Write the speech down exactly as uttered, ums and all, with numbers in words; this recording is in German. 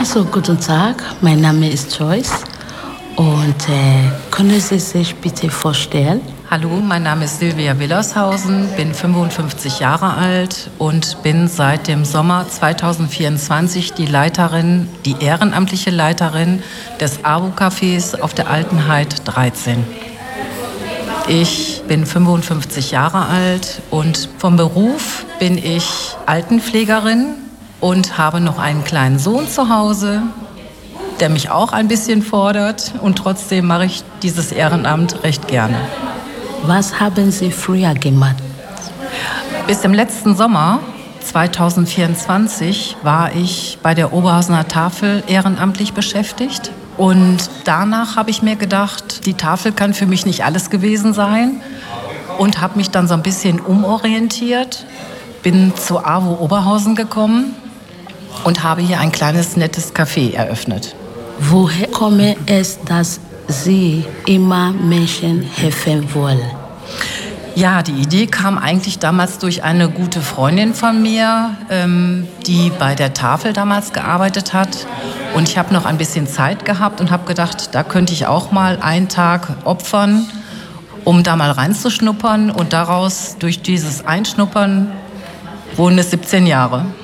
Also, guten Tag, mein Name ist Joyce und äh, können Sie sich bitte vorstellen? Hallo, mein Name ist Silvia Willershausen, bin fünfundfünfzig Jahre alt und bin seit dem Sommer zweitausendvierundzwanzig die Leiterin, die ehrenamtliche Leiterin des AWO-Cafés auf der Altenheit dreizehn. Ich bin fünfundfünfzig Jahre alt und vom Beruf bin ich Altenpflegerin und habe noch einen kleinen Sohn zu Hause, der mich auch ein bisschen fordert, und trotzdem mache ich dieses Ehrenamt recht gerne. Was haben Sie früher gemacht? Bis im letzten Sommer zweitausendvierundzwanzig war ich bei der Oberhausener Tafel ehrenamtlich beschäftigt. Und danach habe ich mir gedacht, die Tafel kann für mich nicht alles gewesen sein, und habe mich dann so ein bisschen umorientiert, bin zu AWO Oberhausen gekommen und habe hier ein kleines, nettes Café eröffnet. Woher komme es, dass Sie immer Menschen helfen wollen? Ja, die Idee kam eigentlich damals durch eine gute Freundin von mir, ähm, die bei der Tafel damals gearbeitet hat. Und ich habe noch ein bisschen Zeit gehabt und habe gedacht, da könnte ich auch mal einen Tag opfern, um da mal reinzuschnuppern. Und daraus, durch dieses Einschnuppern, wurden es siebzehn Jahre.